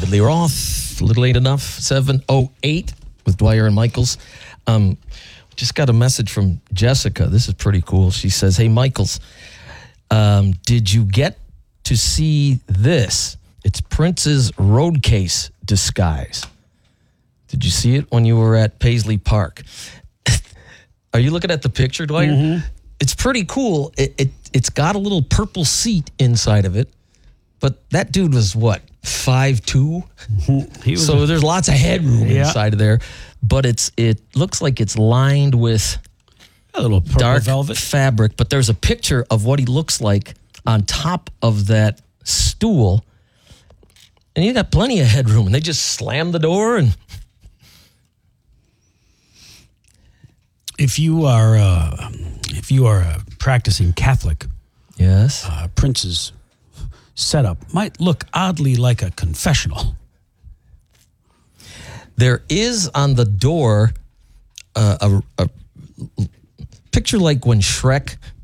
they were off a little late enough. 7:08 with Dwyer and Michaels. Just got a message from Jessica. This is pretty cool. She says, "Hey, Michaels, did you get to see this? It's Prince's road case disguise. Did you see it when you were at Paisley Park?" Are you looking at the picture, Dwyer? Mm-hmm. It's pretty cool. It's got a little purple seat inside of it. But that dude was, what, 5'2"? So there's lots of headroom inside of there. But it looks like it's lined with a little purple dark velvet fabric. But there's a picture of what he looks like on top of that stool. And you got plenty of headroom. And they just slam the door and... If you are a practicing Catholic, yes, Prince's setup might look oddly like a confessional. There is on the door a picture like when Shrek